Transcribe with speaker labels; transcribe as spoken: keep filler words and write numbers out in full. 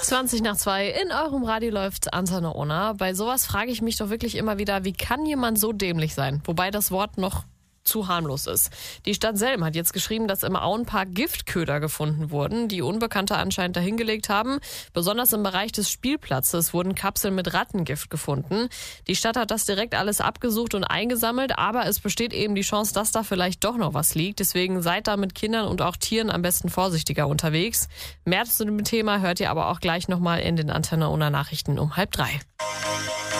Speaker 1: zwanzig nach zwei in eurem Radio läuft Antenne Unna. Bei sowas frage ich mich doch wirklich immer wieder, wie kann jemand so dämlich sein? Wobei das Wort noch zu harmlos ist. Die Stadt Selm hat jetzt geschrieben, dass im Auenpark Giftköder gefunden wurden, die Unbekannte anscheinend dahingelegt haben. Besonders im Bereich des Spielplatzes wurden Kapseln mit Rattengift gefunden. Die Stadt hat das direkt alles abgesucht und eingesammelt, aber es besteht eben die Chance, dass da vielleicht doch noch was liegt. Deswegen seid da mit Kindern und auch Tieren am besten vorsichtiger unterwegs. Mehr zu dem Thema hört ihr aber auch gleich nochmal in den Antenne Unna Nachrichten um halb drei.